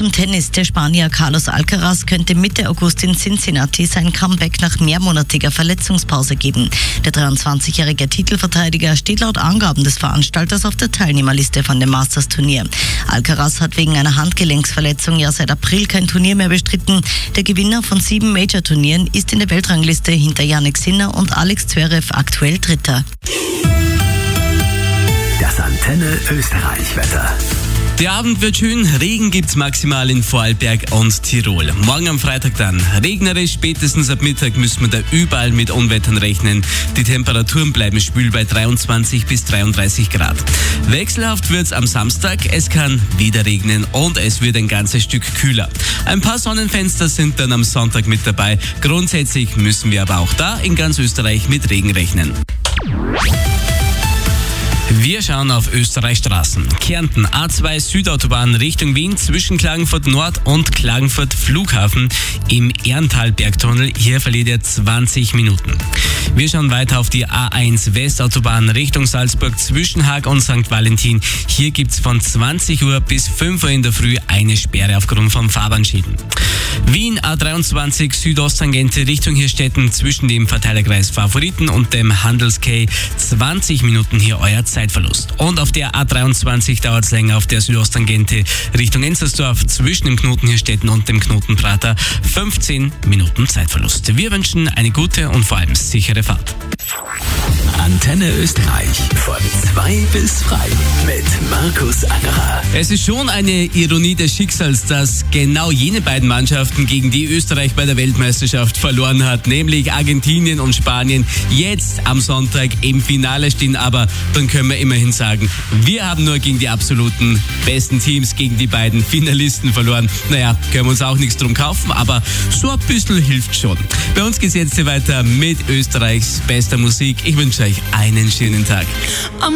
zum Tennis. Der Spanier Carlos Alcaraz könnte Mitte August in Cincinnati sein Comeback nach mehrmonatiger Verletzungspause geben. Der 23-jährige Titelverteidiger steht laut Angaben des Veranstalters auf der Teilnehmerliste von dem Masters-Turnier. Alcaraz hat wegen einer Handgelenksverletzung ja seit April kein Turnier mehr bestritten. Der Gewinner von 7 Major-Turnieren ist in der Weltrangliste hinter Jannik Sinner und Alex Zverev aktuell Dritter. Das Antenne Österreich-Wetter. Der Abend wird schön, Regen gibt's maximal in Vorarlberg und Tirol. Morgen am Freitag dann regnerisch, spätestens ab Mittag müssen wir da überall mit Unwettern rechnen. Die Temperaturen bleiben schwül bei 23 bis 33 Grad. Wechselhaft wird's am Samstag, es kann wieder regnen und es wird ein ganzes Stück kühler. Ein paar Sonnenfenster sind dann am Sonntag mit dabei. Grundsätzlich müssen wir aber auch da in ganz Österreich mit Regen rechnen. Wir schauen auf Österreichs Straßen. Kärnten, A2 Südautobahn Richtung Wien zwischen Klagenfurt Nord und Klagenfurt Flughafen im Ehrental-Bergtunnel. Hier verliert ihr 20 Minuten. Wir schauen weiter auf die A1 Westautobahn Richtung Salzburg zwischen Haag und St. Valentin. Hier gibt's von 20 Uhr bis 5 Uhr in der Früh eine Sperre aufgrund von Fahrbahnschäden. Wien A23 Südosttangente Richtung Hirstetten zwischen dem Verteilerkreis Favoriten und dem Handels-Quai. 20 Minuten hier euer Zeitverlust. Und auf der A23 dauert es länger auf der Südosttangente Richtung Enzersdorf zwischen dem Knoten Hirstetten und dem Knoten Prater. 15 Minuten Zeitverlust. Wir wünschen eine gute und vor allem sichere Fahrt. Antenne Österreich von 2 bis 3 mit Markus Angerer. Es ist schon eine Ironie des Schicksals, dass genau jene beiden Mannschaften, gegen die Österreich bei der Weltmeisterschaft verloren hat, nämlich Argentinien und Spanien, jetzt am Sonntag im Finale stehen. Aber dann können wir immerhin sagen, wir haben nur gegen die absoluten besten Teams, gegen die beiden Finalisten verloren. Naja, können wir uns auch nichts drum kaufen, aber so ein bisschen hilft schon. Bei uns geht's jetzt weiter mit Österreichs bester Musik. Ich wünsche euch einen schönen Tag.